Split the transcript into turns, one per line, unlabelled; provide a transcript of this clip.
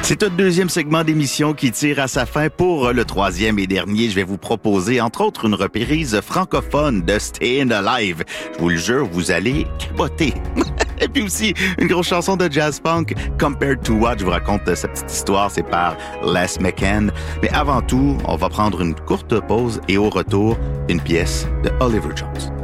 C'est un deuxième segment d'émission qui tire à sa fin. Pour le troisième et dernier, je vais vous proposer, entre autres, une reprise francophone de Stayin' Alive. Je vous le jure, vous allez capoter. Et puis aussi, une grosse chanson de jazz punk, Compared to What. Je vous raconte sa petite histoire, c'est par Les McCann. Mais avant tout, on va prendre une courte pause et au retour, une pièce de Oliver Jones.